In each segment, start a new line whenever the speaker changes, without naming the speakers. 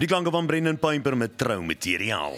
Die klanke van Brendan Piper met Trouwmateriaal.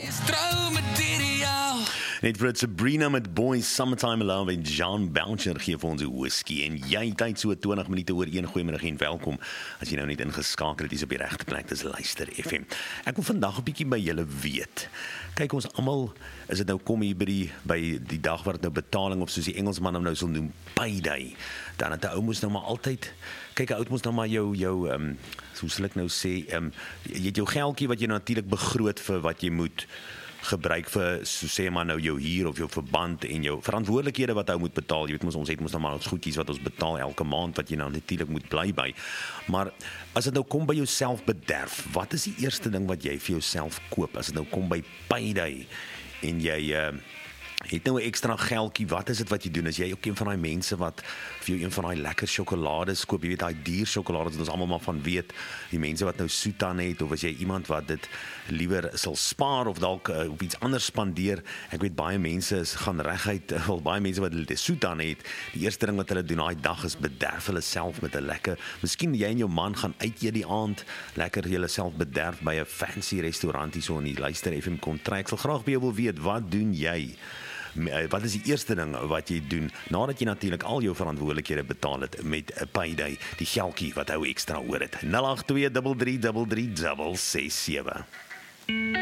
Net vir Sabrina met Boys, Summertime Love en John Boucher gee vir ons 'n whisky en jy tyd so 20 minute oor 1. Goeiemiddag en welkom. As jy nou net ingeskakel het, is op die regte plek, dis Luister FM. Ek wil vandag 'n bietjie by julle weet. Kyk, ons almal, is dit nou kom hier by die dag waar dit nou betaling of soos die Engelsman nou sal noem, payday. Dan het 'n ou mos nou maar altyd, kyk 'n ou mos nou maar jou hoe sal ek nou sê, jy het jou geldjie wat jy natuurlik begroot vir wat jy moet gebruik vir, so sê maar nou jou huur of jou verband en jou verantwoordelikhede wat ou moet betaal. Jy weet ons het nou maar ons goedjies wat ons betaal elke maand wat jy nou natuurlik moet bly by. Maar as dit nou kom by jou selfbederf, wat is die eerste ding wat jy vir jouself koop as dit nou kom by payday en jy het nou 'n ekstra geldjie, wat is dit wat jy doen? Is jy ook een van daai mense wat vir jou een van daai lekker sjokolades koop, jy weet daai duur sjokolades wat ons almal maar van weet, die mense wat nou soet aan het, of is jy iemand wat dit liewer sal spaar of dalk op iets anders spandeer? Ek weet baie mense gaan reguit, baie mense wat dit soet aan het, die eerste ding wat hulle doen daai dag is bederf hulle self met 'n lekker, miskien jy en jou man gaan uit eet die aand, lekker julle self bederf by 'n fancy restaurant hier so in die Luister FM kontrak. Ek sal graag by jou wil weet, wat doen jy? Wat is die eerste ding wat jy doen, nadat jy natuurlik al jou verantwoordelikhede betaal het met 'n payday, die geldjie wat ou ekstra oor het? 082333367.